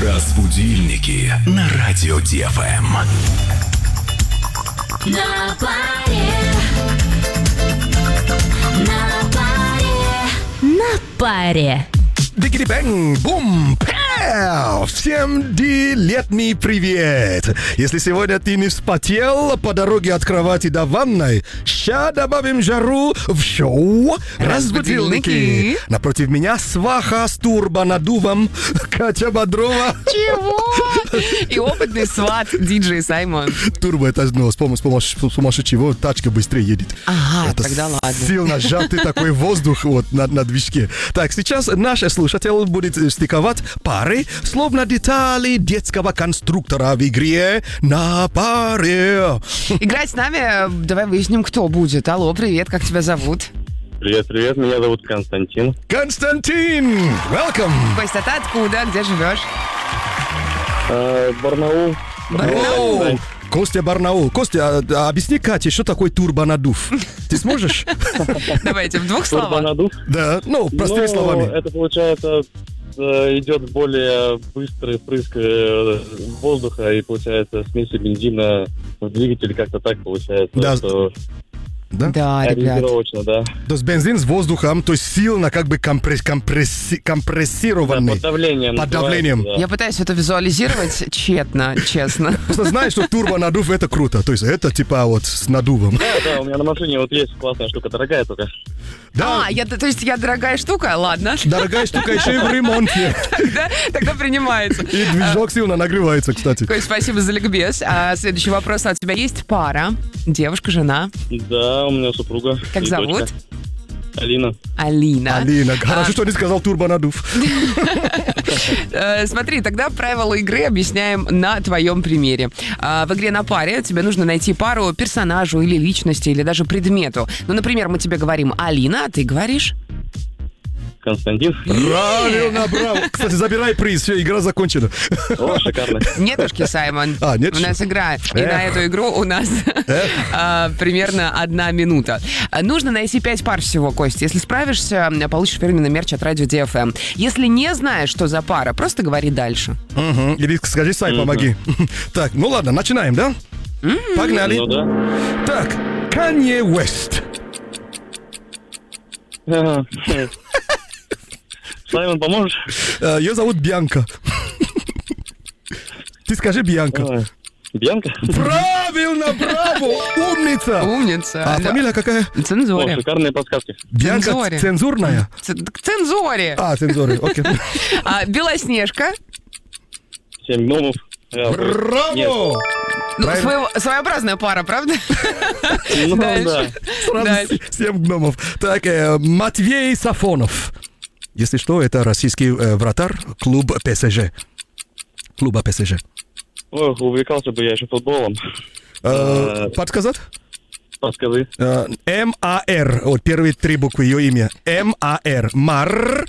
Разбудильники на радио ДФМ. На паре. На паре. На паре. Дигги-бэнг-бум! Пэу! Всем летний привет! Если сегодня ты не вспотел по дороге от кровати до ванной, ща добавим жару в шоу «Разбудильники». Напротив меня сваха с турбонаддувом Катя Бодрова. Чего? И опытный сват диджей Саймон. Турбо это с помощью чего тачка быстрее едет. Ага, Это тогда ладно. сильно сжатый такой воздух вот на движке. Так, сейчас наш слушатель будет стиковать пары, словно детали детского конструктора в игре «На паре». Играть с нами, давай выясним, кто будет. Алло, привет, как тебя зовут? Привет, меня зовут Константин. Константин, welcome! Костя, ты откуда? Где живешь? Барнаул. Барнаул. Костя, Барнаул. Костя, объясни Кате, что такое турбонаддув? Ты сможешь? Давайте, в двух словах. Турбонаддув. Да, простыми словами. Это получается идет более быстрый впрыск воздуха и получается смесь бензина в двигатель, как-то так получается. Да. Что Да, ребят. ориентировочно, да. То есть бензин с воздухом, то есть сильно как бы компрессированный. Под давлением. Под давлением. называется, Я пытаюсь это визуализировать тщетно, честно. Просто знаешь, что турбонадув это круто. То есть это типа вот с надувом. Да, у меня на машине вот есть классная штука, дорогая только. Да, То есть я дорогая штука? Ладно. дорогая штука еще и в ремонте. Тогда принимается. И движок сильно нагревается, кстати. Кость, спасибо за ликбез. Следующий вопрос. А у тебя есть пара? Девушка, жена? Да, у меня супруга. Как и зовут? дочка. Алина. Алина. Алина, хорошо, что не сказал турбонадув. Смотри, тогда правила игры объясняем на твоем примере. В игре «На паре» тебе нужно найти пару персонажу или личности, или даже предмету. Ну, например, мы тебе говорим «Алина», а ты говоришь... Константин. Правильно, браво. Кстати, забирай приз, все, игра закончена. О, шикарно. Нетушки, Саймон. Нет? У нас игра. И на эту игру у нас примерно 1 минута. Нужно найти 5 пар всего, Кость. Если справишься, получишь фирменный мерч от радио DFM. Если не знаешь, что за пара, просто говори дальше. Угу. Или скажи, Сай, помоги. Так, ну ладно, начинаем, да? Погнали. Ну да. Так, Канье Уэст. Саймон, поможешь? Ее зовут Бьянка. Ты скажи Бьянка. Бьянка? Правильно, браво! Умница! Умница. А фамилия какая? О, Цензуре. шикарные подсказки. Бьянка Цензуре. цензурная? К цензуре. Цензуре, окей. Белоснежка. 7 гномов. Браво! Ну, своеобразная пара, правда? Ну Дальше. да. Сразу Дальше. 7 гномов. Так, Матвей Сафонов. Если что, это российский вратарь клуба ПСЖ. Клуба ПСЖ. Ох, увлекался бы я еще футболом. Подсказать? Подскажи. МАР. Вот первые 3 буквы ее имя. МАР. Мар.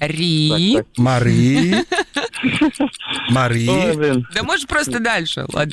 Ри. Так. Мари. Мари. Ой, блин. Да можешь просто дальше. Ладно.